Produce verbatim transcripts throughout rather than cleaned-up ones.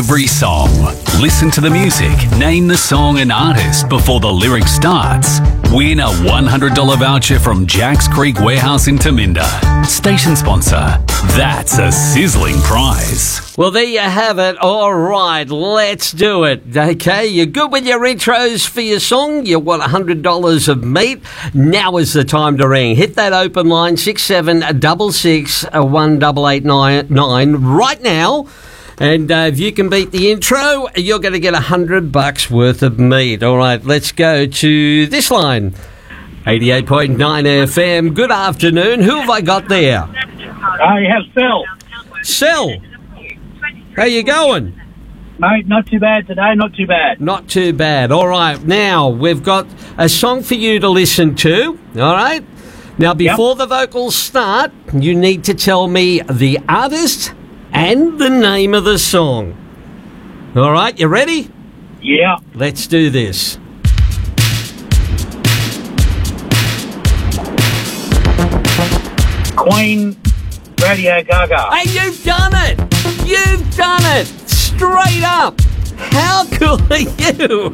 Every song. Listen to the music, name the song and artist before the lyric starts. Win a one hundred dollars voucher from Jacks Creek Warehouse in Taminda. Station sponsor. That's a sizzling prize. Well, there you have it. All right, let's do it. Okay, you're good with your intros for your song. You want one hundred dollars of meat. Now is the time to ring. Hit that open line, six seven six six, one eight eight nine nine right now. And uh, if you can beat the intro, you're going to get one hundred bucks worth of meat. All right, let's go to this line. eighty-eight point nine F M. Good afternoon. Who have I got there? I uh, have Phil. Sel. How you going? Mate, not too bad today, not too bad. Not too bad. All right, now we've got a song for you to listen to. All right? Now, before yep. the vocals start, you need to tell me the artist and the name of the song. All right, you ready? Yeah. Let's do this. Queen, Radio Gaga. Hey, you've done it! You've done it! Straight up! How cool are you?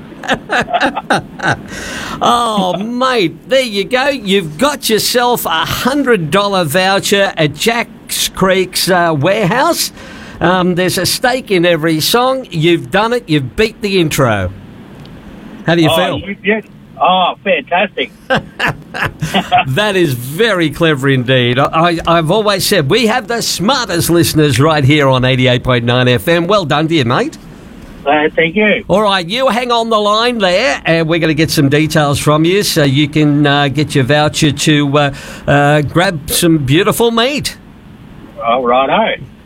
Oh, mate, there you go. You've got yourself a one hundred dollars voucher at Jacks Creek's uh, warehouse. Um, there's a stake in every song. You've done it. You've beat the intro. How do you oh, feel? You did. Oh, fantastic. That is very clever indeed. I, I've always said we have the smartest listeners right here on eighty-eight point nine F M. Well done to you, mate. Uh, thank you. All right, you hang on the line there, and we're going to get some details from you so you can uh, get your voucher to uh, uh, grab some beautiful meat. All righto.